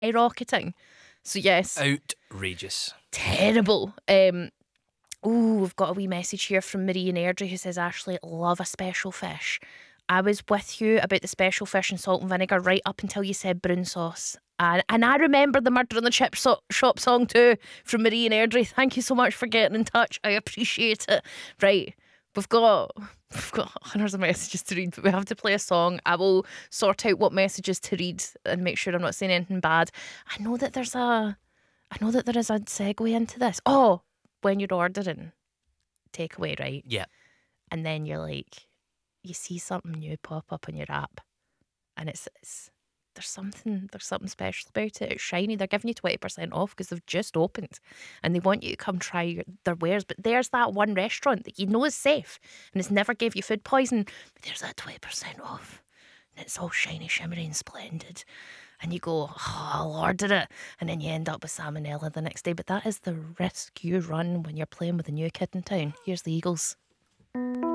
skyrocketing. So yes, Outrageous. terrible. We've got a wee message here from Marie in Airdrie who says, Ashley, love a special fish. I was with you about the special fish and salt and vinegar right up until you said brown sauce. And I remember the Murder on the Shop song too from Marie in Airdrie. Thank you so much for getting in touch. I appreciate it. Right, we've got hundreds of messages to read, but we have to play a song. I will sort out what messages to read and make sure I'm not saying anything bad. I know that there is a segue into this. Oh, when you're ordering takeaway, right? Yeah. And then you're like, you see something new pop up on your app, and it's there's something special about it. It's shiny. They're giving you 20% off because they've just opened, and they want you to come try their wares. But there's that one restaurant that you know is safe and it's never gave you food poison. But there's that 20% off, and it's all shiny, shimmery, and splendid. And you go, oh, I'll order it. And then you end up with salmonella the next day. But that is the risk you run when you're playing with a new kid in town. Here's the Eagles.